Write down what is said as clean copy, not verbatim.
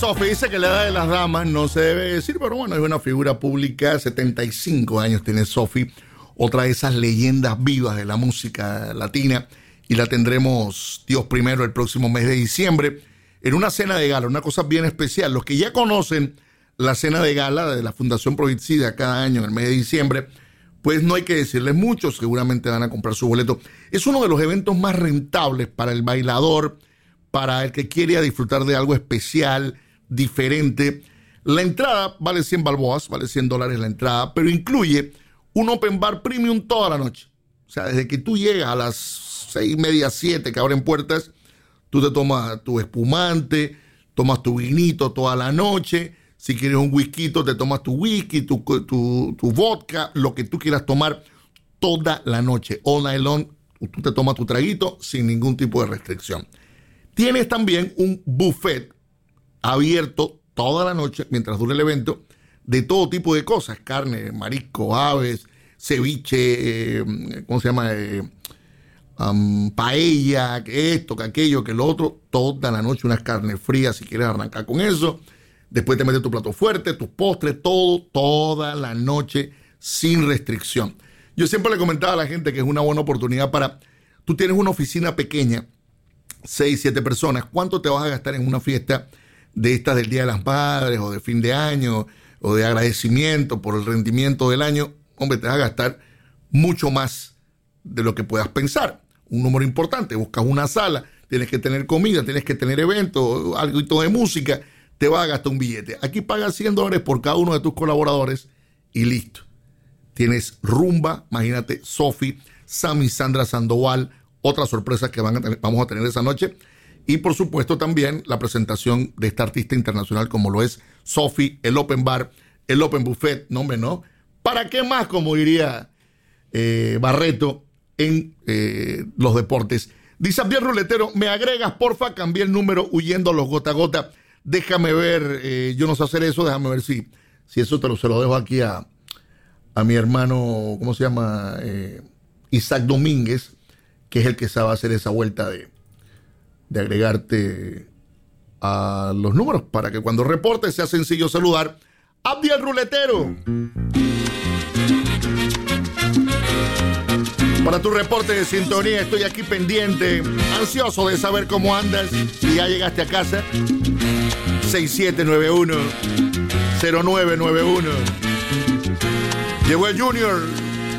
Sofi dice que la edad de las damas no se debe decir, pero bueno, es una figura pública, 75 años tiene Sofi, otra de esas leyendas vivas de la música latina, y la tendremos, Dios primero, el próximo mes de diciembre, en una cena de gala, una cosa bien especial. Los que ya conocen la cena de gala de la Fundación Provida cada año en el mes de diciembre, pues no hay que decirles mucho, seguramente van a comprar su boleto. Es uno de los eventos más rentables para el bailador, para el que quiere disfrutar de algo especial, diferente. La entrada vale 100 balboas, vale $100 la entrada, pero incluye un open bar premium toda la noche. O sea, desde que tú llegas a las 6:30, 7 que abren puertas, tú te tomas tu espumante, tomas tu vinito toda la noche. Si quieres un whisky, te tomas tu whisky, tu vodka, lo que tú quieras tomar toda la noche. All night long, tú te tomas tu traguito sin ningún tipo de restricción. Tienes también un buffet abierto toda la noche mientras dure el evento de todo tipo de cosas: carne, marisco, aves, ceviche, ¿cómo se llama? Paella, que esto, que aquello, que lo otro, toda la noche unas carnes frías si quieres arrancar con eso. Después te metes tu plato fuerte, tus postres, todo, toda la noche sin restricción. Yo siempre le comentaba a la gente que es una buena oportunidad para... Tú tienes una oficina pequeña, 6, 7 personas. ¿Cuánto te vas a gastar en una fiesta de estas del Día de las Madres o de fin de año o de agradecimiento por el rendimiento del año? Hombre, te vas a gastar mucho más de lo que puedas pensar. Un número importante. Buscas una sala, tienes que tener comida, tienes que tener eventos, algo de música. Te vas a gastar un billete. Aquí pagas $100 por cada uno de tus colaboradores y listo. Tienes rumba, imagínate, Sofi, Sammy, Sandra Sandoval, otras sorpresas que vamos a tener esa noche. Y por supuesto también la presentación de esta artista internacional como lo es Sofi, el Open Bar, el Open Buffet, no hombre, no. ¿Para qué más, como diría Barreto en los deportes? Dice Abdiel Ruletero, me agregas, porfa, cambié el número huyendo a los gota a gota. Déjame ver, yo no sé hacer eso, déjame ver si eso se lo dejo aquí a mi hermano, ¿cómo se llama? Isaac Domínguez, que es el que sabe hacer esa vuelta de agregarte a los números para que cuando reporte sea sencillo saludar. Abdiel Ruletero. Para tu reporte de sintonía estoy aquí pendiente, ansioso de saber cómo andas, si ya llegaste a casa. 6791-0991. Llegó el Junior.